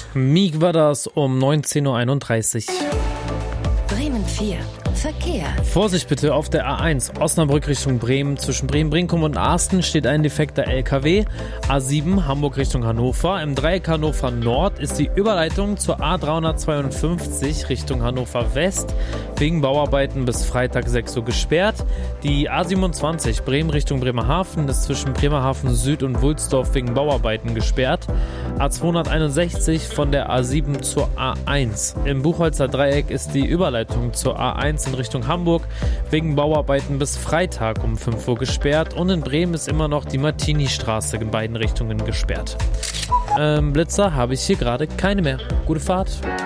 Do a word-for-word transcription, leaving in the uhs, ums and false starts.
Mieg war das um neunzehn Uhr einunddreißig. Bremen vier. Verkehr. Vorsicht bitte auf der A eins, Osnabrück Richtung Bremen. Zwischen Bremen-Brinkum und Asten steht ein defekter L K W. A sieben, Hamburg Richtung Hannover. Im Dreieck Hannover Nord ist die Überleitung zur A dreihundertzweiundfünfzig Richtung Hannover West wegen Bauarbeiten bis Freitag sechs Uhr gesperrt. Die A siebenundzwanzig, Bremen Richtung Bremerhaven, ist zwischen Bremerhaven Süd und Wulsdorf wegen Bauarbeiten gesperrt. A zweihunderteinundsechzig von der A sieben zur A eins. Im Buchholzer Dreieck ist die Überleitung zur A eins in Richtung Hamburg wegen Bauarbeiten bis Freitag um fünf Uhr gesperrt, und in Bremen ist immer noch die Martini-Straße in beiden Richtungen gesperrt. Ähm, Blitzer habe ich hier gerade keine mehr. Gute Fahrt.